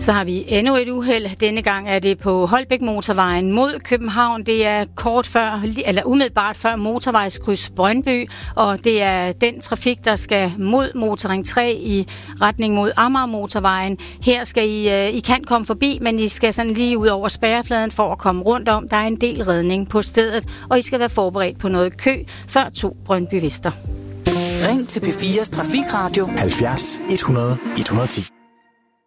Så har vi endnu et uheld. Denne gang er det på Holbæk Motorvejen mod København. Det er umiddelbart før motorvejskryds Brøndby, og det er den trafik, der skal mod Motorring 3 i retning mod Amager Motorvejen. Her skal I kan komme forbi, men I skal sådan lige ud over spærrefladen for at komme rundt om. Der er en del redning på stedet, og I skal være forberedt på noget kø før 2 Brøndby Vester. Ring til P4's Trafikradio 70 100 110.